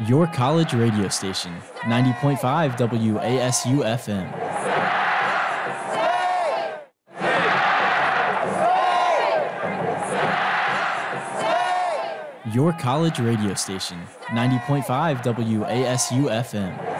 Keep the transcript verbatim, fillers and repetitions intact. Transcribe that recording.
Your college radio station, ninety point five W A S U F M. Your college radio station, ninety point five W A S U F M.